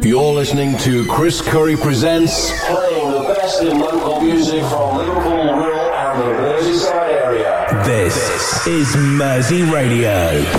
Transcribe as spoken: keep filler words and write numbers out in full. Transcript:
You're listening to Chris Curry Presents, playing the best in local music from Liverpool, Wirral and the Merseyside area. This is Mersey Radio.